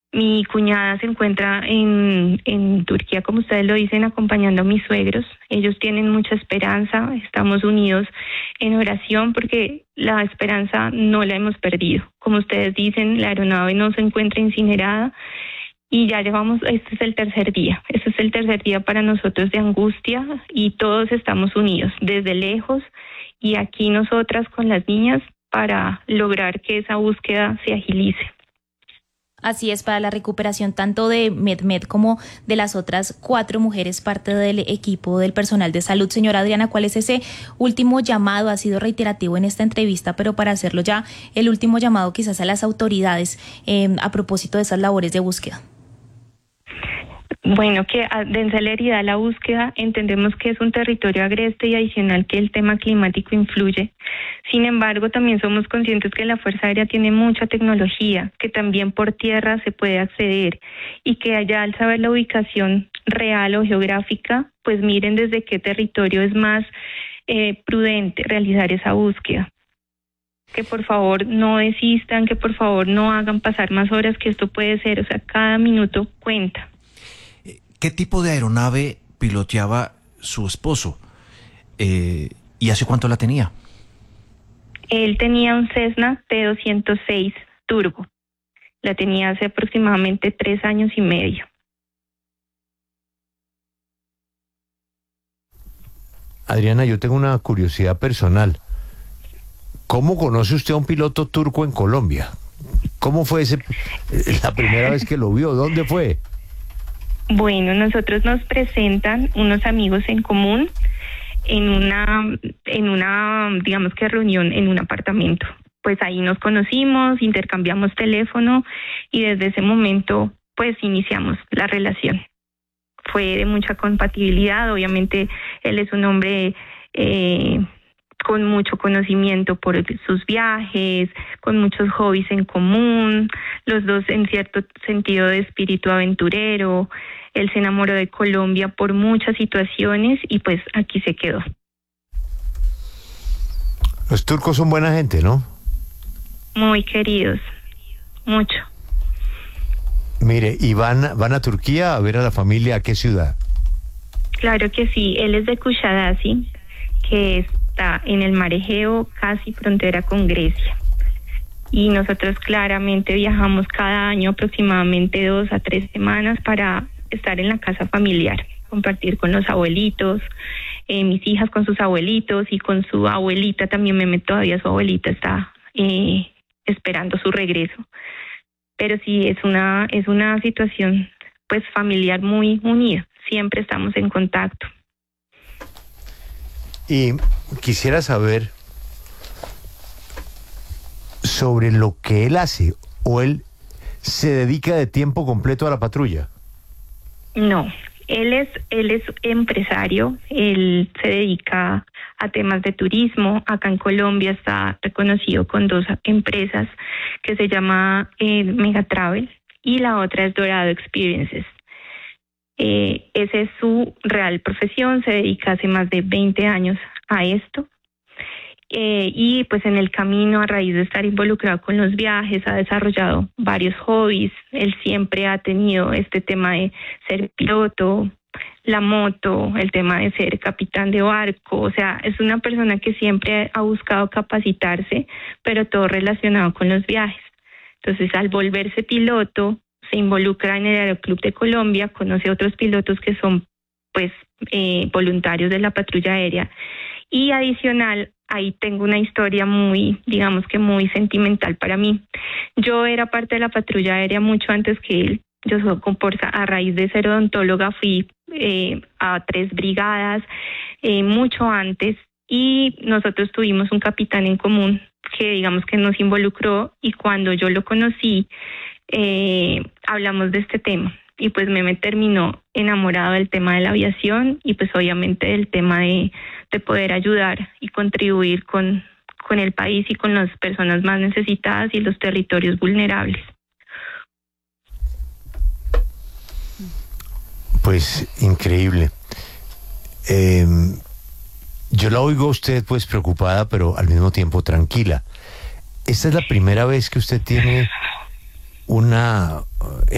Mi cuñada se encuentra en Turquía, como ustedes lo dicen, acompañando a mis suegros. Ellos tienen mucha esperanza, estamos unidos en oración porque la esperanza no la hemos perdido. Como ustedes dicen, la aeronave no se encuentra incinerada y ya llevamos, este es el tercer día. Este es el tercer día para nosotros de angustia y todos estamos unidos desde lejos y aquí nosotras con las niñas para lograr que esa búsqueda se agilice. Así es, para la recuperación tanto de Mehmet como de las otras 4 mujeres, parte del equipo del personal de salud. Señora Adriana, ¿cuál es ese último llamado? Ha sido reiterativo en esta entrevista, pero para hacerlo ya, el último llamado quizás a las autoridades a propósito de esas labores de búsqueda. Bueno, que den celeridad a la búsqueda. Entendemos que es un territorio agreste y adicional que el tema climático influye. Sin embargo, también somos conscientes que la Fuerza Aérea tiene mucha tecnología, que también por tierra se puede acceder y que allá al saber la ubicación real o geográfica, pues miren desde qué territorio es más prudente realizar esa búsqueda. Que por favor no desistan, que por favor no hagan pasar más horas, que esto puede ser, o sea, cada minuto cuenta. ¿Qué tipo de aeronave piloteaba su esposo? ¿Y hace cuánto la tenía? Él tenía un Cessna T-206 Turbo. La tenía hace aproximadamente 3 años y medio. Adriana, yo tengo una curiosidad personal. ¿Cómo conoce usted a un piloto turco en Colombia? ¿Cómo fue la primera vez que lo vio? ¿Dónde fue? Bueno, nosotros nos presentan unos amigos en común en una, digamos que reunión en un apartamento. Pues ahí nos conocimos, intercambiamos teléfono y desde ese momento pues iniciamos la relación. Fue de mucha compatibilidad, obviamente él es un hombre con mucho conocimiento por sus viajes, con muchos hobbies en común, los dos en cierto sentido de espíritu aventurero. Él se enamoró de Colombia por muchas situaciones y pues aquí se quedó. Los turcos son buena gente, ¿no? Muy queridos, mucho. Mire, ¿y van a Turquía a ver a la familia? ¿A qué ciudad? Claro que sí, él es de Kuşadasi, que está en el mar Egeo, casi frontera con Grecia. Y nosotros claramente viajamos cada año aproximadamente 2 a 3 semanas para estar en la casa familiar, compartir con los abuelitos, mis hijas con sus abuelitos y con su abuelita también. Todavía su abuelita está esperando su regreso. Pero sí, es una situación pues familiar muy unida, siempre estamos en contacto. Y quisiera saber sobre lo que él hace, o él se dedica de tiempo completo a la patrulla. No, él es empresario, él se dedica a temas de turismo. Acá en Colombia está reconocido con 2 empresas que se llama Mega Travel y la otra es Dorado Experiences. Esa es su real profesión, se dedica hace más de 20 años a esto. Y pues en el camino, a raíz de estar involucrado con los viajes, ha desarrollado varios hobbies. Él siempre ha tenido este tema de ser piloto, la moto, el tema de ser capitán de barco. O sea, es una persona que siempre ha buscado capacitarse, pero todo relacionado con los viajes. Entonces, al volverse piloto, se involucra en el Aeroclub de Colombia, conoce a otros pilotos que son pues voluntarios de la patrulla aérea. Y adicional, ahí tengo una historia muy, digamos que muy sentimental para mí. Yo era parte de la patrulla aérea mucho antes que él. Yo soy a raíz de ser odontóloga fui a 3 brigadas mucho antes y nosotros tuvimos un capitán en común que digamos que nos involucró y cuando yo lo conocí hablamos de este tema. Y pues me terminó enamorado del tema de la aviación y pues obviamente del tema de poder ayudar y contribuir con el país y con las personas más necesitadas y los territorios vulnerables. Pues increíble. Yo la oigo a usted pues preocupada, pero al mismo tiempo tranquila. ¿Esta es la primera vez que usted tiene una